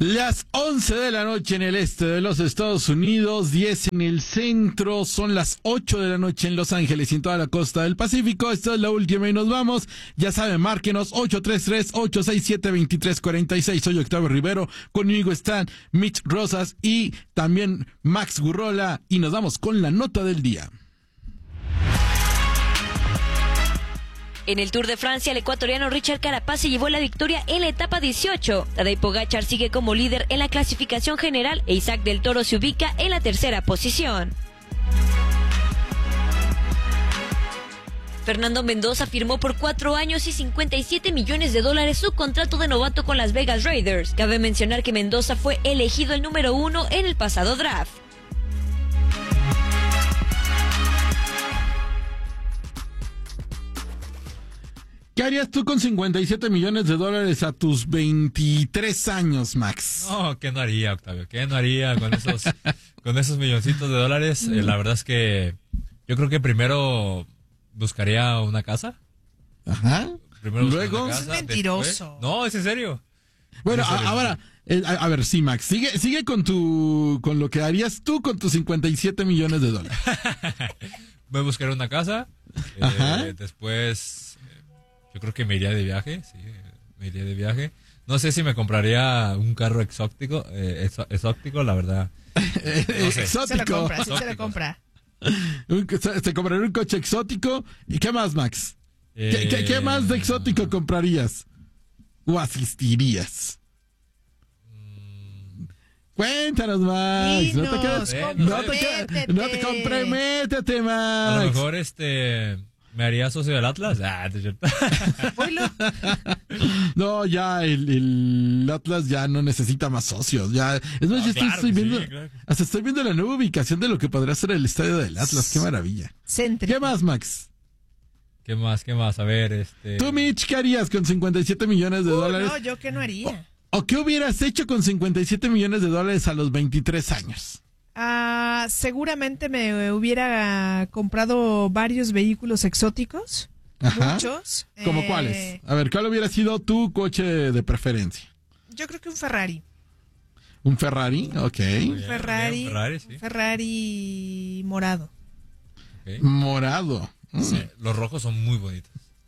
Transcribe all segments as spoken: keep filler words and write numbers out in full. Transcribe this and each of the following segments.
Las once de la noche en el este de los Estados Unidos, diez en el centro, son las ocho de la noche en Los Ángeles y en toda la costa del Pacífico. Esta es la última y nos vamos. Ya saben, márquenos ocho tres tres, ocho seis siete, dos tres cuatro seis. Soy Octavio Rivero, conmigo están Mitch Rosas y también Max Gurrola y nos vamos con la nota del día. En el Tour de Francia, el ecuatoriano Richard Carapaz se llevó la victoria en la etapa dieciocho. Tadej Pogačar sigue como líder en la clasificación general e Isaac del Toro se ubica en la tercera posición. Fernando Mendoza firmó por cuatro años y cincuenta y siete millones de dólares su contrato de novato con Las Vegas Raiders. Cabe mencionar que Mendoza fue elegido el número uno en el pasado draft. ¿Qué harías tú con cincuenta y siete millones de dólares a tus veintitrés años, Max? No, ¿qué no haría, Octavio? ¿Qué no haría con esos, con esos milloncitos de dólares? Eh, la verdad es que yo creo que primero buscaría una casa. Ajá. Primero Luego. Una casa, es mentiroso. Después... No, es en serio. Bueno, ¿Es en serio? a, ahora, eh, a, a ver, sí, Max, sigue, sigue con tu, con lo que harías tú con tus cincuenta y siete millones de dólares. Voy a buscar una casa. Ajá. Eh, después... Yo creo que me iría de viaje, sí, me iría de viaje. No sé si me compraría un carro exótico, eh, exo- exótico, la verdad. No sé. Exótico. Se lo compra, sí se lo compra. Un- se, se compraría un coche exótico. ¿Y qué más, Max? Eh, ¿Qué, qué, qué más de exótico comprarías? ¿O asistirías? mm, Cuéntanos, Max. No te Dinos, quedes, no te quedes, comprométete. no te comprométete, A Max. lo mejor este me haría socio del Atlas. Ah, no es cierto. Oílo. No, ya el, el Atlas ya no necesita más socios. Ya, es más, No, yo estoy, claro estoy que viendo, sí, claro. hasta estoy viendo la nueva ubicación de lo que podría ser el estadio del Atlas. Qué maravilla. Céntrico. ¿Qué más, Max? ¿Qué más? ¿Qué más? A ver, este. Tú, Mitch, ¿qué harías con cincuenta y siete millones de Uh, dólares? no, yo qué no haría. ¿O qué hubieras hecho con cincuenta y siete millones de dólares a los veintitrés años? Ah, seguramente me hubiera comprado varios vehículos exóticos. Ajá. Muchos. ¿Cómo Eh, cuáles? A ver, ¿cuál hubiera sido tu coche de preferencia? Yo creo que un Ferrari. ¿Un Ferrari? Ok. Un bien, Ferrari. bien, Ferrari, sí. Un Ferrari morado. Ok. Morado. Mm. Sí, los rojos son muy bonitos.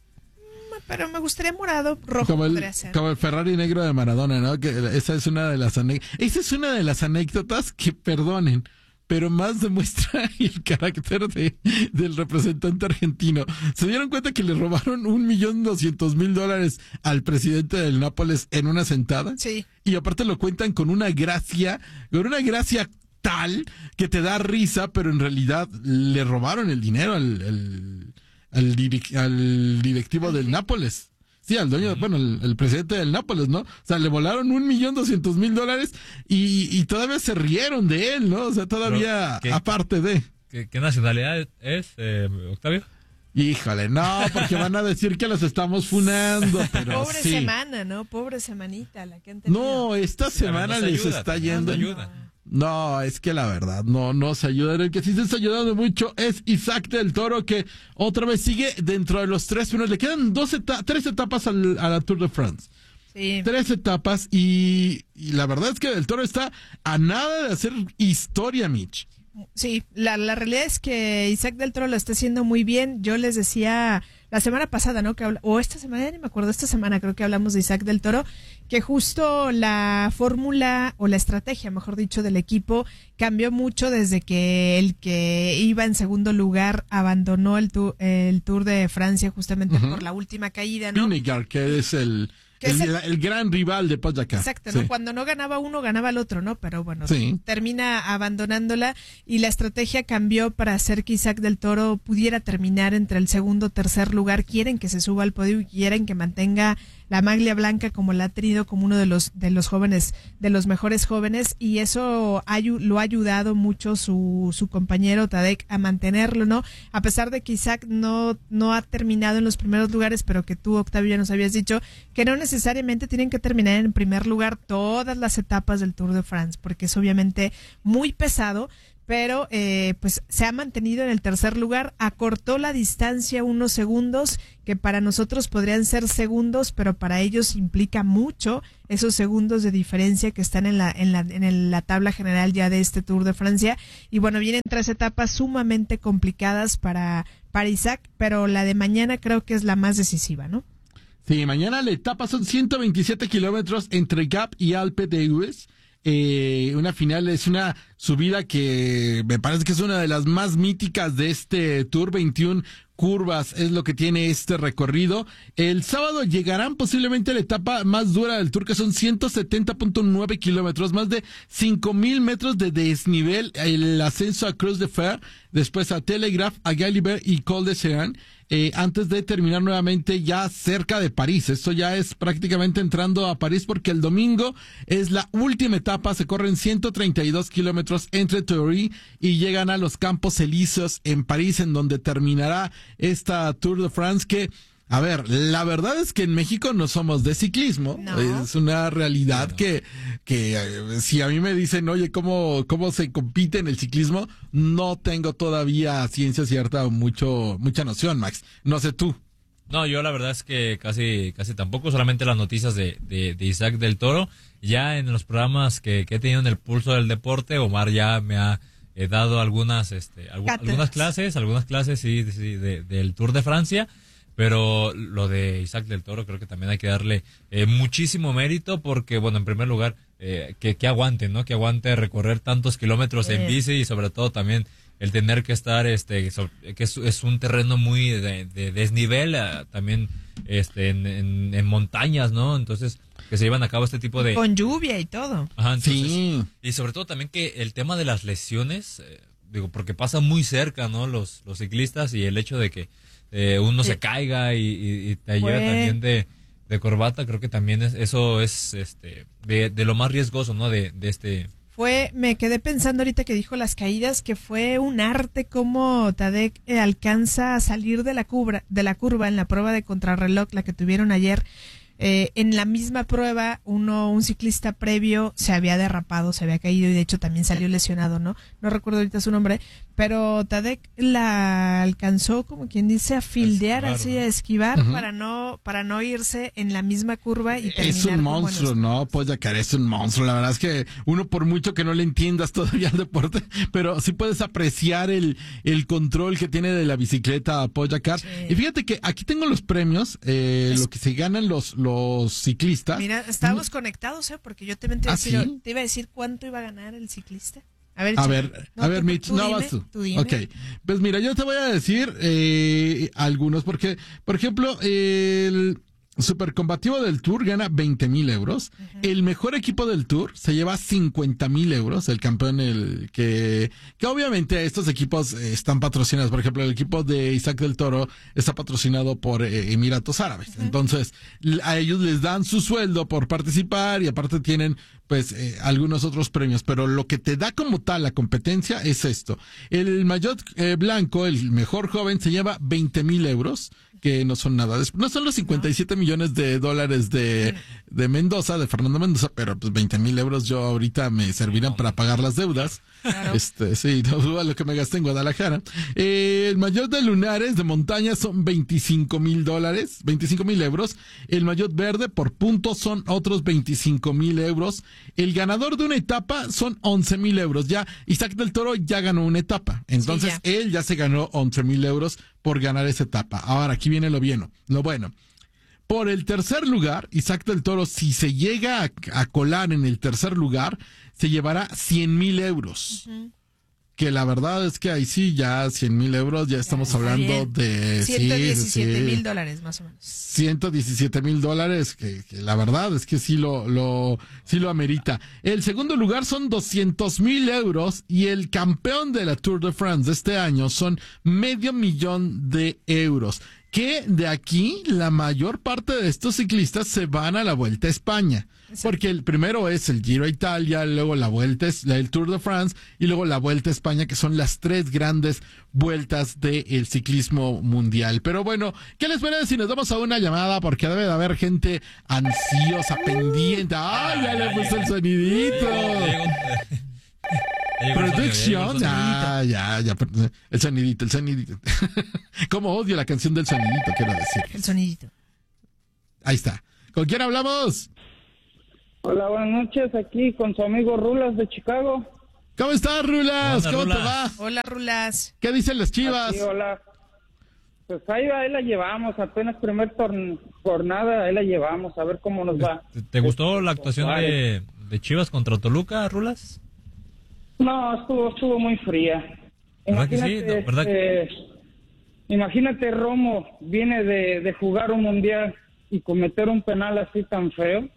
Pero me gustaría morado, rojo Como podría el, ser. como el Ferrari negro de Maradona, ¿no? Que esa es una de las anécdotas. Esa es una de las anécdotas que, perdonen, pero más demuestra el carácter de, del representante argentino. ¿Se dieron cuenta que le robaron un millón doscientos mil dólares al presidente del Nápoles en una sentada? Sí. Y aparte lo cuentan con una gracia, con una gracia tal que te da risa, pero en realidad le robaron el dinero al, al, al, direc- al directivo del Nápoles. Sí, al dueño, bueno, el, el presidente del Nápoles, ¿no? O sea, le volaron un millón doscientos mil dólares y, y todavía se rieron de él, ¿no? O sea, todavía Pero, ¿qué? aparte de... ¿Qué, qué nacionalidad es, eh, Octavio? Híjole, no, porque van a decir que los estamos funando, pero Pobre sí. semana, ¿no? Pobre semanita la que han tenido. No, esta semana Pero no se les ayuda, está no se yendo... ayuda. No, es que la verdad, no, no se ayuda. El que sí se está ayudando mucho es Isaac del Toro, que otra vez sigue dentro de los tres primeros. Le quedan dos eta- tres etapas al, a la Tour de France. Sí. Tres etapas y, y la verdad es que del Toro está a nada de hacer historia, Mitch. Sí, la, la realidad es que Isaac del Toro lo está haciendo muy bien. Yo les decía la semana pasada, ¿no? Que habla, o esta semana, ya ni me acuerdo, esta semana creo que hablamos de Isaac del Toro, que justo la fórmula o la estrategia, mejor dicho, del equipo cambió mucho desde que el que iba en segundo lugar abandonó el, tu, el Tour de Francia justamente Ujú. por la última caída, ¿no? Vinegar, que es el, Que el, es el- el gran rival de Pogačar. Exacto, ¿no? Sí. Cuando no ganaba uno, ganaba el otro, ¿no? Pero bueno, Sí. termina abandonándola y la estrategia cambió para hacer que Isaac del Toro pudiera terminar entre el segundo o tercer lugar. Quieren que se suba al podio y quieren que mantenga la maglia blanca como la ha tenido como uno de los de los jóvenes, de los mejores jóvenes, y eso ayu- lo ha ayudado mucho su, su compañero Tadej a mantenerlo, ¿no? A pesar de que Isaac no, no ha terminado en los primeros lugares, pero que tú, Octavio, ya nos habías dicho que no necesariamente tienen que terminar en primer lugar todas las etapas del Tour de France, porque es obviamente muy pesado, pero eh, pues se ha mantenido en el tercer lugar, acortó la distancia unos segundos, que para nosotros podrían ser segundos, pero para ellos implica mucho esos segundos de diferencia que están en la en la en el, la tabla general ya de este Tour de Francia. Y bueno, vienen tres etapas sumamente complicadas para para Isaac, pero la de mañana creo que es la más decisiva, ¿no? Sí, mañana la etapa son ciento veintisiete kilómetros entre Gap y Alpe d'Huez. Eh, una final es una subida que me parece que es una de las más míticas de este Tour. veintiuna curvas es lo que tiene este recorrido. El sábado llegarán posiblemente a la etapa más dura del Tour, que son ciento setenta punto nueve kilómetros, más de cinco mil metros de desnivel, el ascenso a Cruz de Fer, después a Telegraph, a Galibier y Col de Sean, eh, antes de terminar nuevamente ya cerca de París. Esto ya es prácticamente entrando a París, porque el domingo es la última etapa, se corren ciento treinta y dos kilómetros entre Toury y llegan a los Campos Elíseos en París, en donde terminará esta Tour de France que, a ver, la verdad es que en México no somos de ciclismo, no. Es una realidad no. que, que eh, si a mí me dicen, oye, ¿cómo, cómo se compite en el ciclismo? No tengo todavía ciencia cierta o mucho, mucha noción, Max. No sé tú. No, yo la verdad es que casi casi tampoco, solamente las noticias de, de, de Isaac del Toro. Ya en los programas que, que he tenido en el Pulso del Deporte, Omar ya me ha he dado algunas este algu- algunas clases, algunas clases sí, sí de, del Tour de Francia, pero lo de Isaac del Toro creo que también hay que darle eh, muchísimo mérito, porque bueno, en primer lugar eh, que, que aguante, ¿no? Que aguante recorrer tantos kilómetros en bici, y sobre todo también el tener que estar este so, que es, es un terreno muy de, de desnivel, uh, también este en, en, en montañas, ¿no? Entonces que se llevan a cabo este tipo de... Con lluvia y todo. Ajá, entonces, sí. Y sobre todo también que el tema de las lesiones, eh, digo, porque pasa muy cerca, ¿no? Los, los ciclistas, y el hecho de que eh, uno sí. se caiga y, y, y te lleve también de, de corbata, creo que también es, eso es este de, de lo más riesgoso, ¿no? De, de este... Fue, me quedé pensando ahorita que dijo las caídas, que fue un arte cómo Tadej eh, alcanza a salir de la curva, de la curva en la prueba de contrarreloj, la que tuvieron ayer. Eh, en la misma prueba, uno, un ciclista previo se había derrapado, se había caído y de hecho también salió lesionado, ¿no? No recuerdo ahorita su nombre, pero Tadej la alcanzó, como quien dice, a fildear, así, ¿no? A esquivar, uh-huh. para no para no irse en la misma curva y terminar. Es un monstruo, ¿no? Pogacar es un monstruo. La verdad es que uno, por mucho que no le entiendas todavía al deporte, pero sí puedes apreciar el, el control que tiene de la bicicleta Pogacar. Sí. Y fíjate que aquí tengo los premios, eh, es... lo que se ganan los los ciclistas. Mira, estábamos mm. conectados, ¿eh? Porque yo te, te, iba ¿Ah, decir, sí? te iba a decir cuánto iba a ganar el ciclista. A ver, a ver, no, a ver, Mitch, no vas tú. tú dime. Ok, pues mira, yo te voy a decir eh, algunos, porque, por ejemplo, el supercombativo del Tour gana veinte mil euros. Uh-huh. El mejor equipo del Tour se lleva cincuenta mil euros. El campeón, el que, que obviamente estos equipos eh, están patrocinados. Por ejemplo, el equipo de Isaac del Toro está patrocinado por eh, Emiratos Árabes. Uh-huh. Entonces, a ellos les dan su sueldo por participar y aparte tienen, pues, eh, algunos otros premios. Pero lo que te da como tal la competencia es esto. El maillot eh, blanco, el mejor joven, se lleva veinte mil euros. Que no son nada, no son los cincuenta y siete millones de dólares de, de Mendoza, de Fernando Mendoza, pero pues veinte mil euros yo ahorita me servirán para pagar las deudas. Claro. Este, sí, no, lo que me gasté en Guadalajara. Eh, el maillot de lunares de montaña son veinticinco mil dólares, veinticinco mil euros. El maillot verde por puntos son otros veinticinco mil euros. El ganador de una etapa son once mil euros. Ya, Isaac del Toro ya ganó una etapa. Entonces, sí, ya. él ya se ganó once mil euros por ganar esa etapa. Ahora, aquí viene lo bien, lo bueno. Por el tercer lugar, Isaac del Toro, si se llega a, a colar en el tercer lugar, se llevará cien mil euros. Uh-huh. Que la verdad es que ahí sí, ya cien mil euros, ya estamos ya, hablando bien. de... ciento diecisiete mil dólares más o menos. ciento diecisiete mil dólares, que, que la verdad es que sí lo, lo, sí lo amerita. El segundo lugar son doscientos mil euros y el campeón de la Tour de France de este año son medio millón de euros. Que de aquí la mayor parte de estos ciclistas se van a la Vuelta a España. Porque el primero es el Giro a Italia, luego la Vuelta, el Tour de France y luego la Vuelta a España, que son las tres grandes vueltas del ciclismo mundial. Pero bueno, ¿qué les parece si nos damos a una llamada? Porque debe de haber gente ansiosa, pendiente. ¡Ay, ya le puse el sonidito! Producción, ya, ya, ya, el sonidito, el sonidito. Cómo odio la canción del sonidito, quiero decir. El sonidito. Ahí está. ¿Con quién hablamos? Hola, buenas noches, aquí con su amigo Rulas de Chicago. ¿Cómo estás, Rulas? Hola, ¿Cómo Rulas. te va? Hola, Rulas. ¿Qué dicen las Chivas? Aquí, hola. Pues ahí, ahí la llevamos, apenas primer torn- jornada, ahí la llevamos, a ver cómo nos va. ¿Te, te gustó la actuación de, de Chivas contra Toluca, Rulas? No, estuvo, estuvo muy fría. ¿Verdad que sí? Imagínate, No, ¿verdad? eh, imagínate Romo viene de, de jugar un mundial y cometer un penal así tan feo.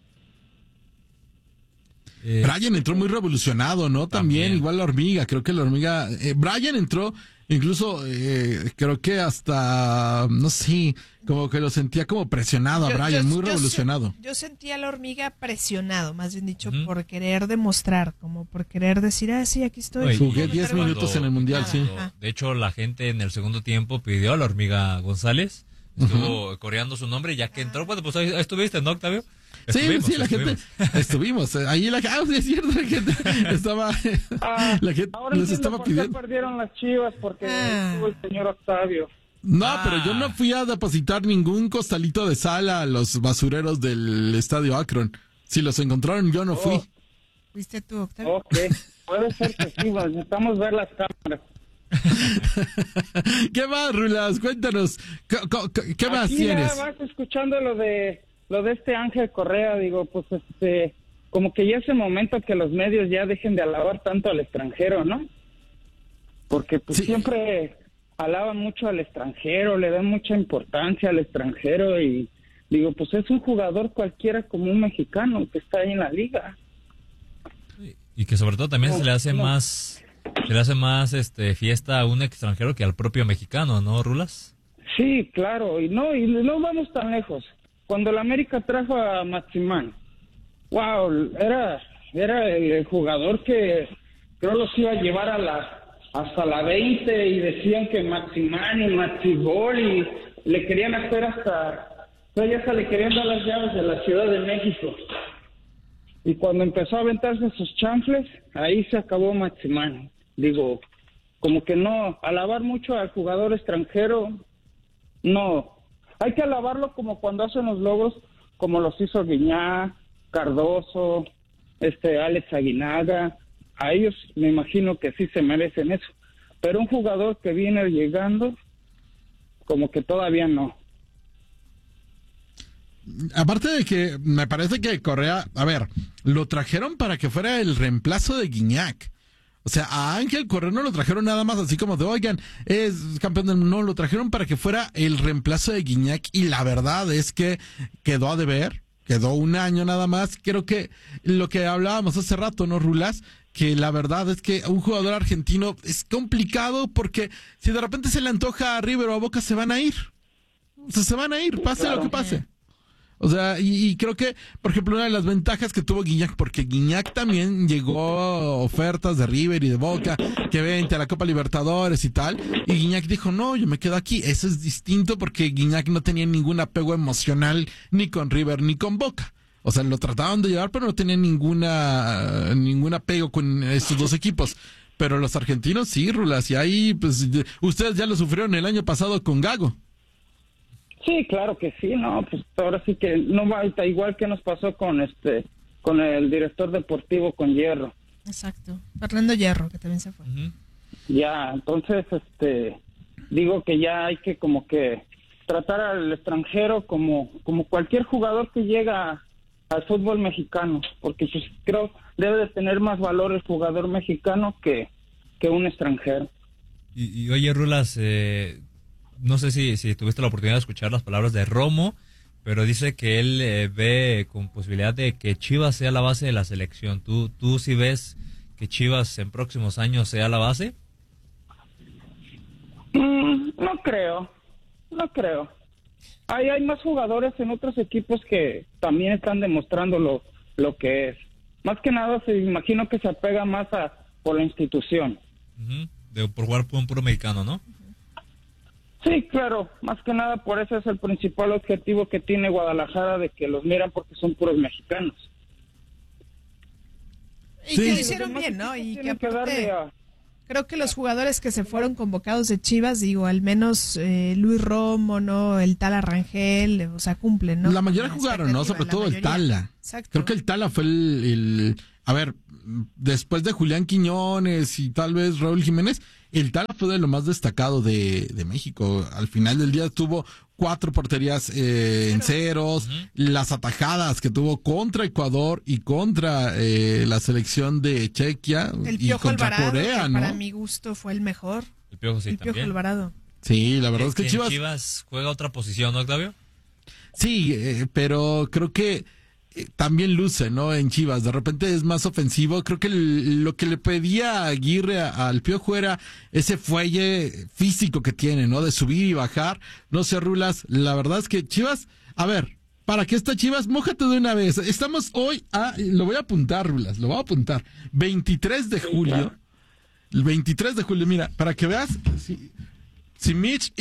Eh, Brian entró muy revolucionado, ¿no? También, También. igual la hormiga, creo que la hormiga... Eh, Brian entró, incluso, eh, creo que hasta, no sé, como que lo sentía como presionado a Yo- Brian, yo- muy yo revolucionado. se- Yo, sentía a la hormiga presionado, más bien dicho, Ujú. por querer demostrar, como por querer decir, ah, sí, aquí estoy. Oye, Jugué no me diez cargo minutos nada. en el Mundial, sí. Ajá. De hecho, la gente en el segundo tiempo pidió a la hormiga González. Estuvo coreando su nombre, ya que entró. Bueno, pues ahí, ahí estuviste, ¿no, Octavio? Sí, Estuvimos, sí, la estuvimos. gente, estuvimos, eh, ahí la, ah, sí, es cierto, la gente estaba, Ah, la gente ahora les entiendo estaba por qué pidiendo. perdieron las Chivas, porque Ah. estuvo el señor Octavio. No, Ah. pero yo no fui a depositar ningún costalito de sal a los basureros del Estadio Akron. Si los encontraron, yo no fui. Oh. ¿Fuiste tú, Octavio? Ok, puede ser que sí, necesitamos ver las cámaras. ¿Qué más, Rulas? Cuéntanos. ¿Qué, qué- qué más Aquí tienes? nada más escuchando lo de lo de este Ángel Correa, digo, pues este, como que ya es el momento que los medios ya dejen de alabar tanto al extranjero, ¿no? Porque pues Sí. siempre alaban mucho al extranjero, le dan mucha importancia al extranjero y digo, pues es un jugador cualquiera como un mexicano que está ahí en la liga. Y que sobre todo también No, se le hace no. más se le hace más este fiesta a un extranjero que al propio mexicano, ¿no, Rulas? Sí, claro, y no, y no vamos tan lejos. Cuando la América trajo a Maximán, wow, era, era el, el jugador que creo los iba a llevar a la, hasta la veinte y decían que Maximán y Maxigol y le querían hacer hasta, no, ya hasta le querían dar las llaves de la Ciudad de México. Y cuando empezó a aventarse sus chanfles, ahí se acabó Maximán. Digo, como que no, alabar mucho al jugador extranjero, no. Hay que alabarlo como cuando hacen los logros, como los hizo Guiñac, Cardoso, este Alex Aguinaga. A ellos me imagino que sí se merecen eso. Pero un jugador que viene llegando, como que todavía no. Aparte de que me parece que Correa, a ver, lo trajeron para que fuera el reemplazo de Guiñac. O sea, a Ángel Correa no lo trajeron nada más así como de, oigan, es campeón del mundo. No, lo trajeron para que fuera el reemplazo de Guiñac y la verdad es que quedó a deber, quedó un año nada más. Creo que lo que hablábamos hace rato, ¿no, Rulas? Que la verdad es que un jugador argentino es complicado porque si de repente se le antoja a River o a Boca se van a ir. O sea, se van a ir, pase lo que pase. O sea, y, y creo que, por ejemplo, una de las ventajas que tuvo Guiñac, porque Guiñac también llegó a ofertas de River y de Boca, que vente a la Copa Libertadores y tal, y Guiñac dijo, no, yo me quedo aquí. Eso es distinto porque Guiñac no tenía ningún apego emocional ni con River ni con Boca. O sea, lo trataban de llevar, pero no tenía ninguna, ningún apego con estos dos equipos. Pero los argentinos sí, Rulas, y ahí, pues, ustedes ya lo sufrieron el año pasado con Gago. Sí, claro que sí, no, pues ahora sí que no va, igual que nos pasó con este, con el director deportivo, con Hierro. Exacto. Fernando Hierro, que también se fue. Ujú. Ya, entonces, este, digo que ya hay que como que tratar al extranjero como, como cualquier jugador que llega al fútbol mexicano, porque pues creo debe de tener más valor el jugador mexicano que, que un extranjero. Y, y oye, Rulas, eh, no sé si, si tuviste la oportunidad de escuchar las palabras de Romo, pero dice que él eh, ve con posibilidad de que Chivas sea la base de la selección. ¿Tú, tú sí ves que Chivas en próximos años sea la base? Mm, no creo, no creo. Hay, hay más jugadores en otros equipos que también están demostrando lo, lo que es. Más que nada, se imagino que se apega más a por la institución. Ujú. De, por jugar por un puro mexicano, ¿no? Sí, claro, más que nada por eso es el principal objetivo que tiene Guadalajara, de que los miran porque son puros mexicanos. Y Sí. que lo hicieron bien, ¿no? Y que Tienen que darle aparte, a... creo que los jugadores que se fueron convocados de Chivas, digo, al menos eh, Luis Romo, ¿no? El Tala Rangel, o sea, cumplen, ¿no? La mayoría Con jugaron, ¿no? Sobre expectativa, todo la el mayoría. Tala. Exacto. Creo que el Tala fue el, el... A ver, después de Julián Quiñones y tal vez Raúl Jiménez, el Tala fue de lo más destacado de, de México. Al final del día tuvo cuatro porterías eh, en ceros, uh-huh. las atajadas que tuvo contra Ecuador y contra eh, la selección de Chequia el y Piojo contra Alvarado, Corea, que ¿no? para mi gusto fue el mejor. El Piojo sí el también. Piojo Alvarado. Sí, la verdad es, es que, que Chivas... Chivas juega otra posición, ¿no, Octavio? Sí, eh, pero creo que eh, también luce, ¿no? En Chivas, de repente es más ofensivo. Creo que el, lo que le pedía a Aguirre a, al Piojo era ese fuelle físico que tiene, ¿no? De subir y bajar. No sé, Rulas, la verdad es que Chivas, a ver, ¿para qué está Chivas? Mójate de una vez. Estamos hoy a, lo voy a apuntar, Rulas, lo voy a apuntar. veintitrés de julio. El veintitrés de julio, mira, para que veas... Sí, Si Mitch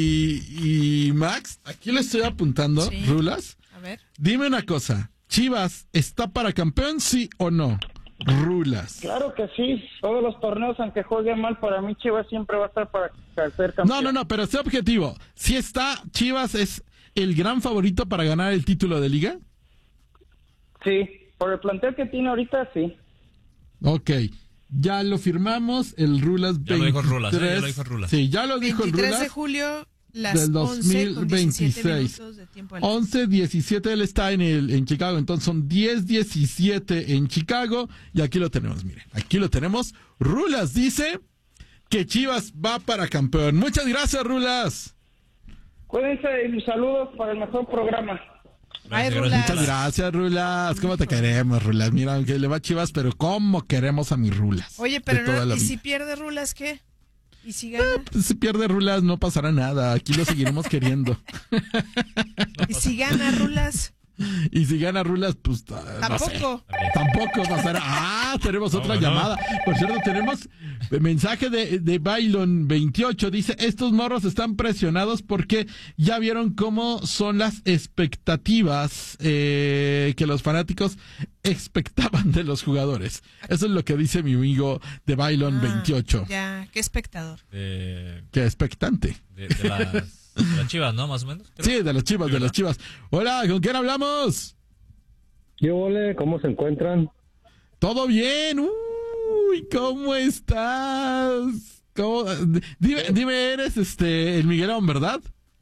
y, y Max, aquí le estoy apuntando, sí. Rulas. A ver. Dime una cosa, ¿Chivas está para campeón, sí o no? Rulas. Claro que sí, todos los torneos, aunque juegue mal, para mí Chivas siempre va a estar para ser campeón. No, no, no, pero sé objetivo. Si está, Chivas es el gran favorito para ganar el título de liga. Sí, por el plantel que tiene ahorita, sí. Ok. Ya lo firmamos, el Rulas ya veintitrés. Lo dijo Rulas, ¿eh? Ya lo dijo Rulas. Sí, ya lo dijo el Rulas. veintitrés de julio, las del dos mil veintiséis. once diecisiete él está en el en Chicago, entonces son diez diecisiete en Chicago y aquí lo tenemos, miren, aquí lo tenemos. Rulas dice que Chivas va para campeón. Muchas gracias, Rulas. Cuídense y saludos para el mejor programa. Ay, Gracias, Rulas. Muchas gracias, Rulas. ¿Cómo te queremos, Rulas? Mira, aunque le va a Chivas, pero ¿cómo queremos a mis Rulas? Oye, pero De toda no, la ¿y vida. si pierde Rulas qué? ¿Y si gana? Eh, pues, si pierde Rulas no pasará nada, aquí lo seguiremos queriendo. ¿Y si gana Rulas? Y si gana Rulas, pues uh, no sé. Tampoco. Tampoco pasará. Ah, tenemos otra no, llamada. no. Por cierto, tenemos mensaje de, de Bailon veintiocho. Dice, estos morros están presionados porque ya vieron cómo son las expectativas eh, que los fanáticos expectaban de los jugadores. Eso es lo que dice mi amigo de Bailon Ah, veintiocho. Ya, qué espectador. De, Qué expectante. de, de, las, de las Chivas, ¿no? Más o menos. Creo. Sí, de las Chivas, Sí, de las Chivas. Hola, ¿con quién hablamos? ¿Qué ole? ¿Cómo se encuentran? ¿Todo bien? Uy, ¿cómo estás? ¿Cómo? Dime, dime, eres este el Miguelón, ¿verdad?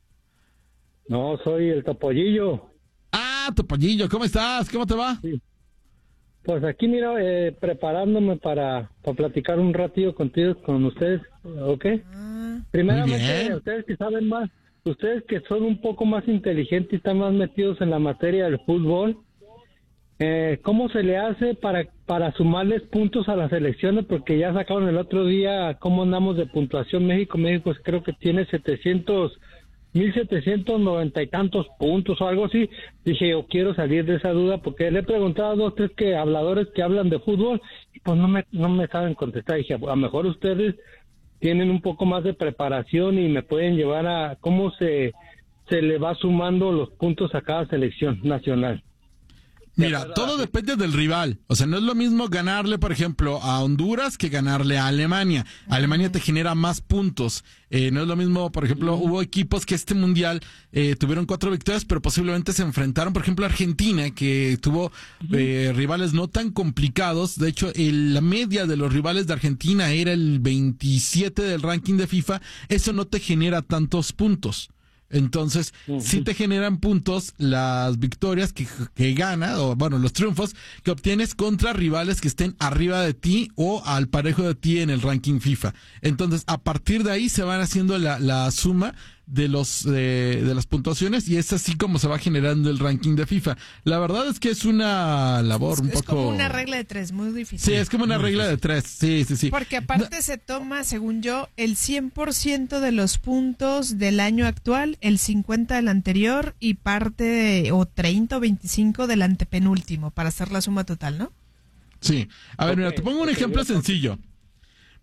No, soy el Topollillo. Ah, Topollillo, ¿cómo estás? ¿Cómo te va? Sí. Pues aquí, mira, eh, preparándome para, para platicar un ratillo contigo, con ustedes, ¿ok? Ah, Primeramente, bien. ustedes que saben más, ustedes que son un poco más inteligentes y están más metidos en la materia del fútbol, eh, ¿cómo se le hace para, para sumarles puntos a las elecciones? Porque ya sacaron el otro día cómo andamos de puntuación México. México creo que tiene setecientos, mil setecientos noventa y tantos puntos o algo así. Dije, yo quiero salir de esa duda porque le he preguntado a dos, tres que habladores que hablan de fútbol y pues no me, no me saben contestar. Dije, a lo mejor ustedes tienen un poco más de preparación y me pueden llevar a cómo se, se le va sumando los puntos a cada selección nacional. Mira, todo depende del rival. O sea, no es lo mismo ganarle, por ejemplo, a Honduras que ganarle a Alemania. Alemania te genera más puntos. Eh, no es lo mismo, por ejemplo, hubo equipos que este mundial eh, tuvieron cuatro victorias, pero posiblemente se enfrentaron, por ejemplo, a Argentina, que tuvo eh, rivales no tan complicados. De hecho, el, la media de los rivales de Argentina era el veintisiete del ranking de FIFA. Eso no te genera tantos puntos. Entonces, uh-huh. sí te generan puntos las victorias que, que gana, o bueno, los triunfos que obtienes contra rivales que estén arriba de ti o al parejo de ti en el ranking FIFA. Entonces, a partir de ahí se van haciendo la, la suma de los de, de las puntuaciones y es así como se va generando el ranking de FIFA. La verdad es que es una labor es, un es poco... como una regla de tres, muy difícil. Sí, es como una Muy regla difícil. de tres, sí, sí, sí. Porque aparte no. se toma, según yo, el cien por ciento de los puntos del año actual, el cincuenta del anterior y parte, de, o treinta o veinticinco del antepenúltimo, para hacer la suma total, ¿no? Sí. A ver, Ok, mira, te pongo un ok, ejemplo ya, sencillo.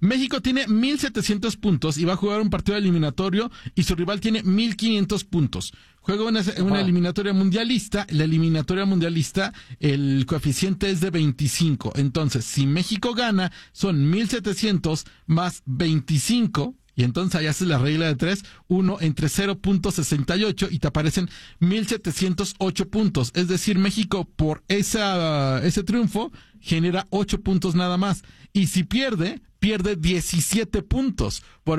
México tiene mil setecientos puntos y va a jugar un partido eliminatorio y su rival tiene mil quinientos puntos. Juega una, una eliminatoria mundialista. La eliminatoria mundialista, el coeficiente es de veinticinco. Entonces, si México gana, son mil setecientos más veinticinco. Y entonces ahí haces la regla de tres, uno entre cero punto sesenta y ocho y te aparecen mil setecientos ocho puntos. Es decir, México por esa, ese triunfo genera ocho puntos nada más. Y si pierde, pierde diecisiete puntos. Por